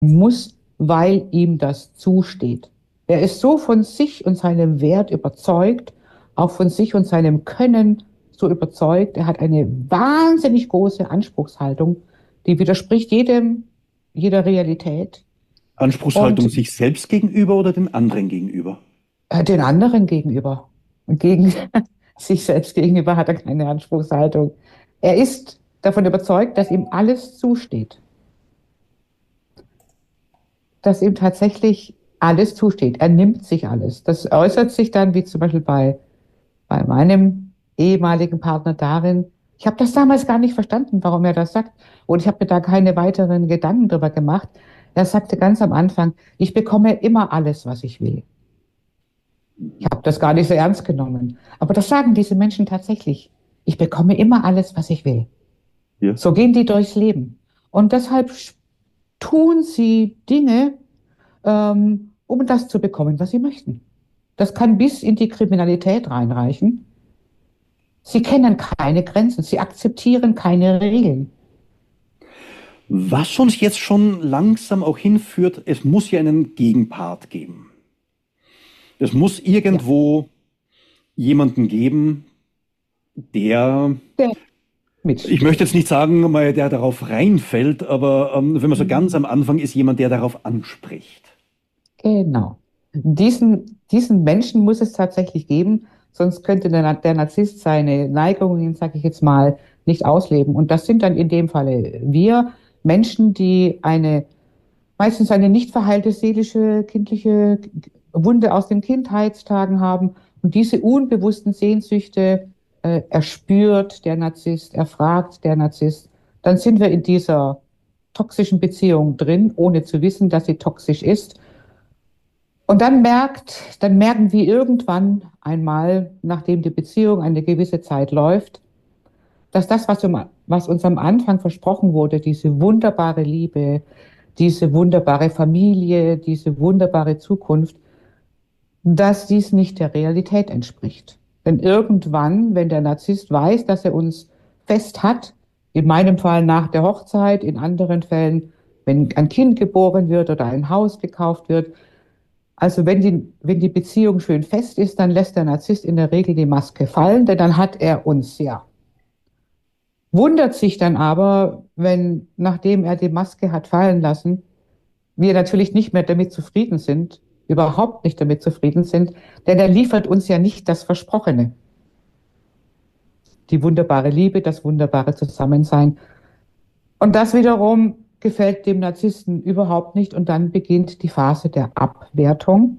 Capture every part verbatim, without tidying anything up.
muss, weil ihm das zusteht. Er ist so von sich und seinem Wert überzeugt, auch von sich und seinem Können so überzeugt. Er hat eine wahnsinnig große Anspruchshaltung, die widerspricht jedem, jeder Realität Anspruchshaltung und sich selbst gegenüber oder den anderen gegenüber? äh, den anderen gegenüber. Und gegen sich selbst gegenüber hat er keine Anspruchshaltung. Er ist davon überzeugt, dass ihm alles zusteht, dass ihm tatsächlich alles zusteht. Er nimmt sich alles. Das äußert sich dann, wie zum Beispiel bei, bei meinem ehemaligen Partner darin, ich habe das damals gar nicht verstanden, warum er das sagt. Und ich habe mir da keine weiteren Gedanken drüber gemacht. Er sagte ganz am Anfang, ich bekomme immer alles, was ich will. Ich habe das gar nicht so ernst genommen. Aber das sagen diese Menschen tatsächlich. Ich bekomme immer alles, was ich will. Ja. So gehen die durchs Leben. Und deshalb tun sie Dinge, ähm, um das zu bekommen, was sie möchten. Das kann bis in die Kriminalität reinreichen. Sie kennen keine Grenzen, sie akzeptieren keine Regeln. Was uns jetzt schon langsam auch hinführt, es muss ja einen Gegenpart geben. Es muss Ja, irgendwo jemanden geben, der, der ich möchte jetzt mitspielt. nicht sagen, mal, der darauf reinfällt, aber ähm, wenn man so ganz am Anfang ist, jemand, der darauf anspricht. Genau. Diesen, diesen Menschen muss es tatsächlich geben, sonst könnte der, der Narzisst seine Neigungen, sage ich jetzt mal, nicht ausleben. Und das sind dann in dem Falle wir Menschen, die eine meistens eine nicht verheilte seelische, kindliche Wunde aus den Kindheitstagen haben und diese unbewussten Sehnsüchte äh, erspürt der Narzisst, erfragt der Narzisst. Dann sind wir in dieser toxischen Beziehung drin, ohne zu wissen, dass sie toxisch ist. Und dann merkt, dann merken wir irgendwann einmal, nachdem die Beziehung eine gewisse Zeit läuft, dass das, was, um, was uns am Anfang versprochen wurde, diese wunderbare Liebe, diese wunderbare Familie, diese wunderbare Zukunft, dass dies nicht der Realität entspricht. Denn irgendwann, wenn der Narzisst weiß, dass er uns fest hat, in meinem Fall nach der Hochzeit, in anderen Fällen, wenn ein Kind geboren wird oder ein Haus gekauft wird, also wenn die, wenn die Beziehung schön fest ist, dann lässt der Narzisst in der Regel die Maske fallen, denn dann hat er uns ja. Wundert sich dann aber, wenn, nachdem er die Maske hat fallen lassen, wir natürlich nicht mehr damit zufrieden sind, überhaupt nicht damit zufrieden sind, denn er liefert uns ja nicht das Versprochene. Die wunderbare Liebe, das wunderbare Zusammensein. Und das wiederum gefällt dem Narzissten überhaupt nicht und dann beginnt die Phase der Abwertung.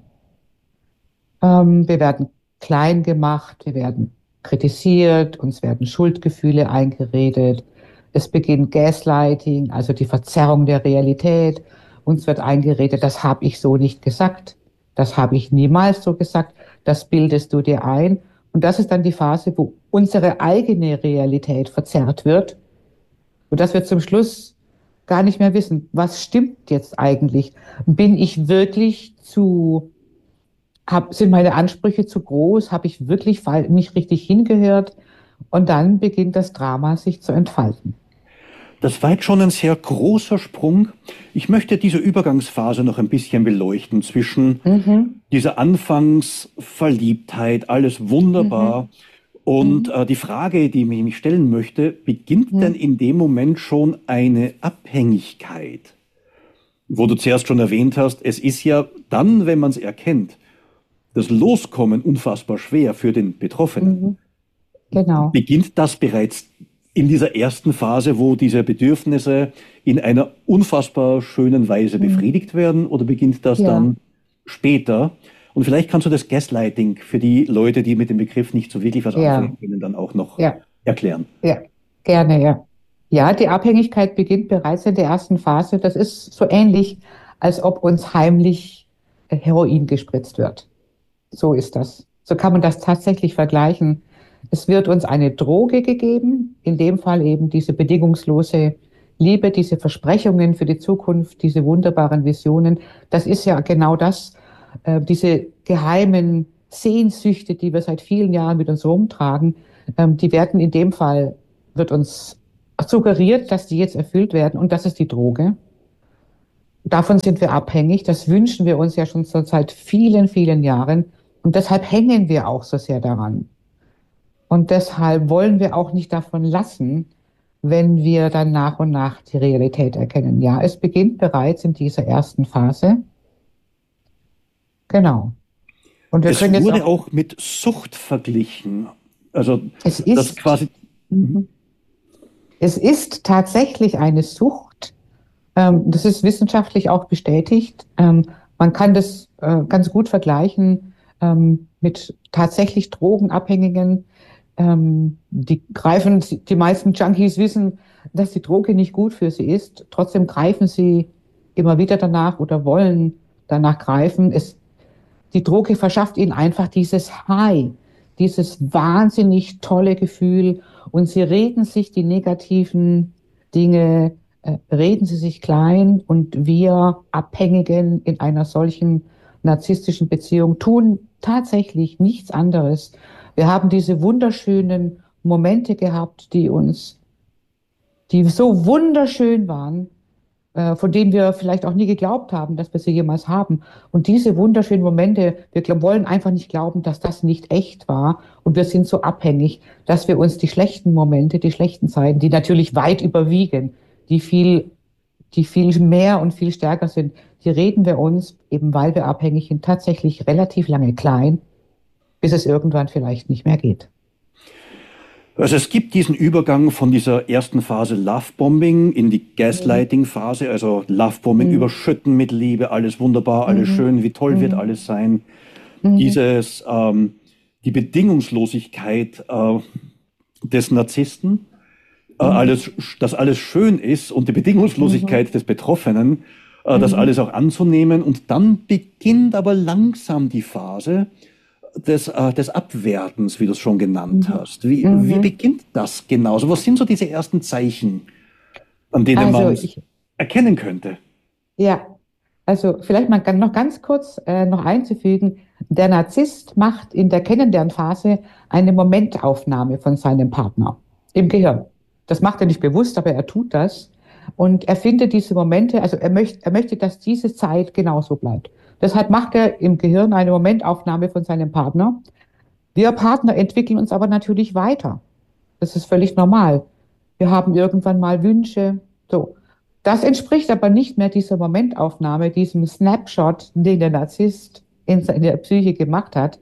Ähm, wir werden klein gemacht, wir werden kritisiert, uns werden Schuldgefühle eingeredet. Es beginnt Gaslighting, also die Verzerrung der Realität. Uns wird eingeredet, das habe ich so nicht gesagt, das habe ich niemals so gesagt, das bildest du dir ein. Und das ist dann die Phase, wo unsere eigene Realität verzerrt wird, sodass wir zum Schluss gar nicht mehr wissen, was stimmt jetzt eigentlich? Bin ich wirklich zu hab, sind meine Ansprüche zu groß? Habe ich wirklich nicht richtig hingehört? Und dann beginnt das Drama sich zu entfalten. Das war jetzt schon ein sehr großer Sprung. Ich möchte diese Übergangsphase noch ein bisschen beleuchten zwischen Mhm, dieser Anfangsverliebtheit, alles mhm, wunderbar. Und mhm, äh, die Frage, die ich mich stellen möchte, beginnt denn mhm, in dem Moment schon eine Abhängigkeit? Wo du zuerst schon erwähnt hast, es ist ja dann, wenn man es erkennt, das Loskommen unfassbar schwer für den Betroffenen. mhm. Genau. Beginnt das bereits in dieser ersten Phase, wo diese Bedürfnisse in einer unfassbar schönen Weise Mhm. befriedigt werden, oder beginnt das Ja, dann später? Und vielleicht kannst du das Gaslighting für die Leute, die mit dem Begriff nicht so wirklich was ja, anfangen können, dann auch noch ja, erklären. ja, gerne, ja. Ja, die Abhängigkeit beginnt bereits in der ersten Phase. Das ist so ähnlich, als ob uns heimlich äh, Heroin gespritzt wird. So ist das. So kann man das tatsächlich vergleichen. Es wird uns eine Droge gegeben, in dem Fall eben diese bedingungslose Liebe, diese Versprechungen für die Zukunft, diese wunderbaren Visionen. Das ist ja genau das, äh, diese geheimen Sehnsüchte, die wir seit vielen Jahren mit uns rumtragen, ähm, die werden in dem Fall, wird uns suggeriert, dass die jetzt erfüllt werden und das ist die Droge. Davon sind wir abhängig. Das wünschen wir uns ja schon so seit vielen, vielen Jahren. Und deshalb hängen wir auch so sehr daran. Und deshalb wollen wir auch nicht davon lassen, wenn wir dann nach und nach die Realität erkennen. Ja, es beginnt bereits in dieser ersten Phase. Genau. Und wir können Es jetzt wurde auch, auch mit Sucht verglichen. Also es das ist, quasi, mhm. Es ist tatsächlich eine Sucht. Ähm, das ist wissenschaftlich auch bestätigt. Ähm, man kann das äh, ganz gut vergleichen ähm, mit tatsächlich Drogenabhängigen. Ähm, die greifen, die meisten Junkies wissen, dass die Droge nicht gut für sie ist. Trotzdem greifen sie immer wieder danach oder wollen danach greifen. Es, die Droge verschafft ihnen einfach dieses High, dieses wahnsinnig tolle Gefühl und sie reden sich die negativen Dinge, äh, reden sie sich klein und wir Abhängigen in einer solchen narzisstischen Beziehung tun tatsächlich nichts anderes. Wir haben diese wunderschönen Momente gehabt, die uns, die so wunderschön waren, äh, von denen wir vielleicht auch nie geglaubt haben, dass wir sie jemals haben. Und diese wunderschönen Momente, wir glaub, wollen einfach nicht glauben, dass das nicht echt war. Und wir sind so abhängig, dass wir uns die schlechten Momente, die schlechten Zeiten, die natürlich weit überwiegen, die viel, die viel mehr und viel stärker sind, die reden wir uns, eben weil wir abhängig sind, tatsächlich relativ lange klein, bis es irgendwann vielleicht nicht mehr geht. also es gibt diesen Übergang von dieser ersten Phase Lovebombing in die Mhm. Gaslighting-Phase, also Lovebombing Mhm. überschütten mit Liebe, alles wunderbar, alles Mhm. schön, wie toll wird Mhm. alles sein. Mhm. Dieses, ähm, die Bedingungslosigkeit äh, des Narzissten, äh, Mhm. alles, dass alles schön ist und die Mhm. Bedingungslosigkeit des Betroffenen, äh, das Mhm. alles auch anzunehmen. Und dann beginnt aber langsam die Phase des, äh, des Abwertens, wie du es schon genannt Mhm. hast. Wie, wie Mhm. beginnt das genauso? Was sind so diese ersten Zeichen, an denen Also man es ich, erkennen könnte? ja, also vielleicht mal gan- noch ganz kurz äh, noch einzufügen, der Narzisst macht in der Kennenlernphase eine Momentaufnahme von seinem Partner im Gehirn. Das macht er nicht bewusst, aber er tut das. Und er findet diese Momente, also er möchte, er möchte, dass diese Zeit genauso bleibt. Deshalb macht er im Gehirn eine Momentaufnahme von seinem Partner. Wir Partner entwickeln uns aber natürlich weiter. Das ist völlig normal. Wir haben irgendwann mal Wünsche. So. Das entspricht aber nicht mehr dieser Momentaufnahme, diesem Snapshot, den der Narzisst in der Psyche gemacht hat.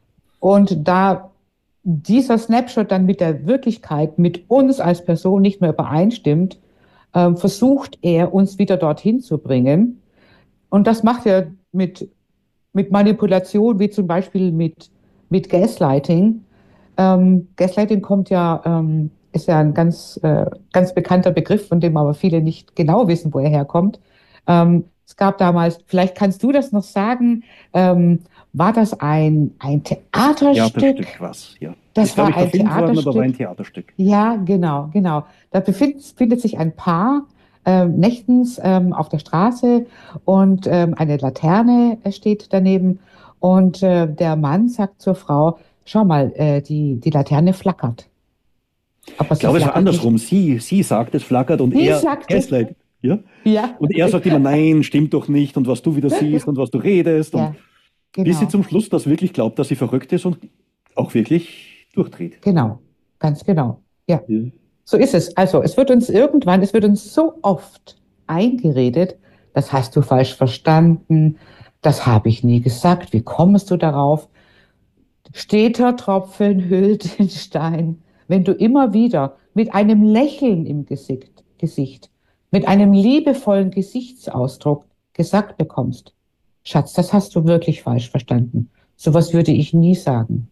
Und da dieser Snapshot dann mit der Wirklichkeit, mit uns als Person nicht mehr übereinstimmt, äh, versucht er, uns wieder dorthin zu bringen. Und das macht er mit, mit Manipulation, wie zum Beispiel mit, mit Gaslighting. Ähm, Gaslighting kommt ja, ähm, ist ja ein ganz, äh, ganz bekannter Begriff, von dem aber viele nicht genau wissen, wo er herkommt. Ähm, es gab damals, vielleicht kannst du das noch sagen, ähm, war das ein, ein Theaterstück? Theaterstück was, ja. Ist, Das glaube war ich, ein verfilmt worden, aber war ein Theaterstück. Theaterstück. Ja, genau, genau. Da befindet, findet sich ein Paar ähm, nächtens ähm, auf der Straße und ähm, eine Laterne äh, steht daneben und äh, der Mann sagt zur Frau, schau mal, äh, die, die Laterne flackert. Aber Ich sie glaube, es war flackert nicht. andersrum. Sie, sie sagt, es flackert und Sie er sagt es. gaslight. Ja? Ja, Und er sagt immer, nein, stimmt doch nicht und was du wieder siehst und was du redest und ja, bis sie genau, zum Schluss das wirklich glaubt, dass sie verrückt ist und auch wirklich durchdreht. genau, ganz genau. Ja. Ja. So ist es. Also, es wird uns irgendwann, es wird uns so oft eingeredet, das hast du falsch verstanden, das habe ich nie gesagt, wie kommst du darauf? Steter Tropfen hüllt den Stein. Wenn du immer wieder mit einem Lächeln im Gesicht, Gesicht, mit einem liebevollen Gesichtsausdruck gesagt bekommst, Schatz, das hast du wirklich falsch verstanden. Sowas würde ich nie sagen.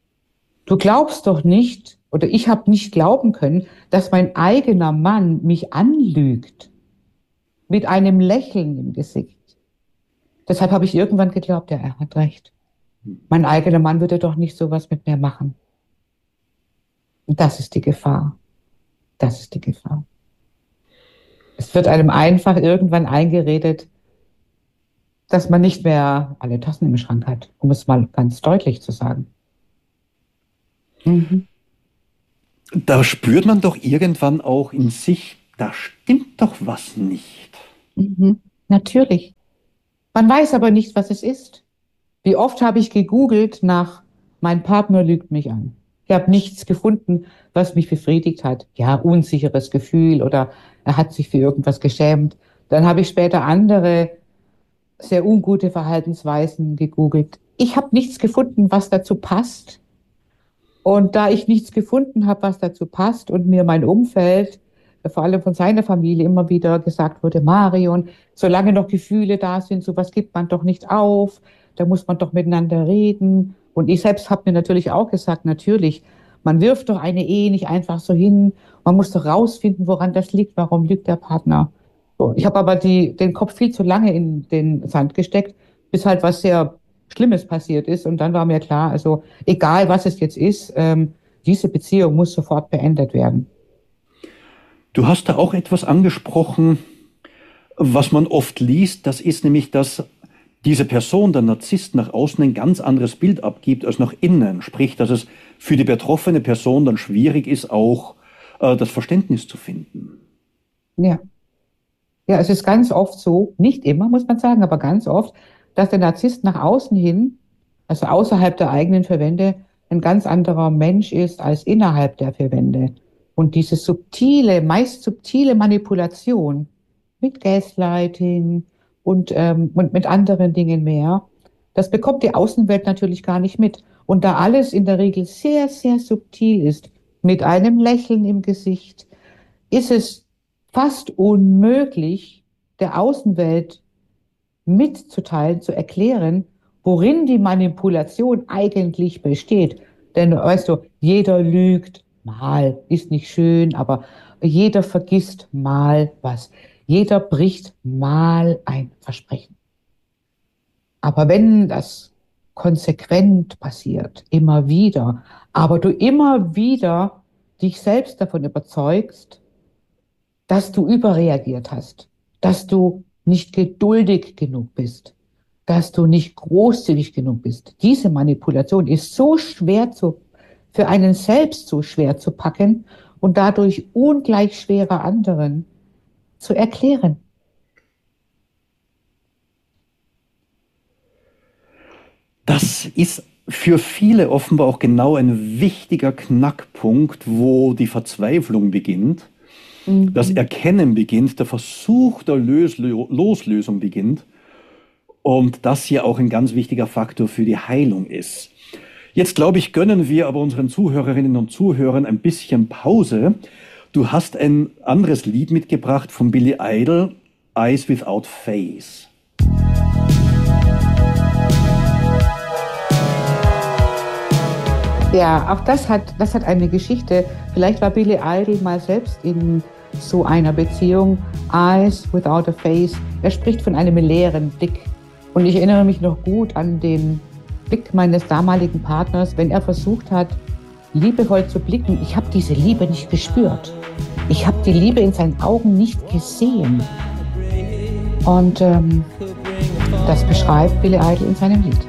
Du glaubst doch nicht, oder ich habe nicht glauben können, dass mein eigener Mann mich anlügt mit einem Lächeln im Gesicht. Deshalb habe ich irgendwann geglaubt, ja, er hat recht. Mein eigener Mann würde doch nicht sowas mit mir machen. Und das ist die Gefahr. Das ist die Gefahr. Es wird einem einfach irgendwann eingeredet, dass man nicht mehr alle Tassen im Schrank hat, um es mal ganz deutlich zu sagen. Mhm. Da spürt man doch irgendwann auch in sich, da stimmt doch was nicht. Mhm. Natürlich. Man weiß aber nicht, was es ist. Wie oft habe ich gegoogelt nach, mein Partner lügt mich an. Ich habe nichts gefunden, was mich befriedigt hat. Ja, unsicheres Gefühl oder er hat sich für irgendwas geschämt. Dann habe ich später andere sehr ungute Verhaltensweisen gegoogelt. Ich habe nichts gefunden, was dazu passt. Und da ich nichts gefunden habe, was dazu passt und mir mein Umfeld, vor allem von seiner Familie, immer wieder gesagt wurde, Marion, solange noch Gefühle da sind, sowas gibt man doch nicht auf, da muss man doch miteinander reden. Und ich selbst habe mir natürlich auch gesagt, natürlich, man wirft doch eine Ehe nicht einfach so hin, man muss doch rausfinden, woran das liegt, warum lügt der Partner. So, ich habe aber die, den Kopf viel zu lange in den Sand gesteckt, bis halt was sehr Schlimmes passiert ist. Und dann war mir klar, also egal was es jetzt ist, ähm, diese Beziehung muss sofort beendet werden. Du hast da auch etwas angesprochen, was man oft liest. Das ist nämlich, dass diese Person, der Narzisst, nach außen ein ganz anderes Bild abgibt als nach innen. Sprich, dass es für die betroffene Person dann schwierig ist, auch äh, das Verständnis zu finden. Ja. Ja, es ist ganz oft so, nicht immer, muss man sagen, aber ganz oft, dass der Narzisst nach außen hin, also außerhalb der eigenen vier Wände, ein ganz anderer Mensch ist als innerhalb der vier Wände. Und diese subtile, meist subtile Manipulation mit Gaslighting und, ähm, und mit anderen Dingen mehr, das bekommt die Außenwelt natürlich gar nicht mit. Und da alles in der Regel sehr, sehr subtil ist, mit einem Lächeln im Gesicht, ist es fast unmöglich, der Außenwelt mitzuteilen, zu erklären, worin die Manipulation eigentlich besteht. Denn weißt du, jeder lügt mal, ist nicht schön, aber jeder vergisst mal was. Jeder bricht mal ein Versprechen. Aber wenn das konsequent passiert, immer wieder, aber du immer wieder dich selbst davon überzeugst, dass du überreagiert hast, dass du nicht geduldig genug bist, dass du nicht großzügig genug bist. Diese Manipulation ist so schwer zu, für einen selbst so schwer zu packen und dadurch ungleich schwerer anderen zu erklären. Das ist für viele offenbar auch genau ein wichtiger Knackpunkt, wo die Verzweiflung beginnt, mhm. das Erkennen beginnt, der Versuch der Lös- Loslösung beginnt und das hier auch ein ganz wichtiger Faktor für die Heilung ist. Jetzt, glaube ich, gönnen wir aber unseren Zuhörerinnen und Zuhörern ein bisschen Pause. Du hast ein anderes Lied mitgebracht von Billy Idol, Eyes Without Face. Ja, auch das hat, das hat eine Geschichte. Vielleicht war Billy Idol mal selbst in so einer Beziehung. Eyes without a face. Er spricht von einem leeren Blick. Und ich erinnere mich noch gut an den Blick meines damaligen Partners, wenn er versucht hat, liebevoll zu blicken. Ich habe diese Liebe nicht gespürt. Ich habe die Liebe in seinen Augen nicht gesehen. Und ähm, das beschreibt Billy Idol in seinem Lied.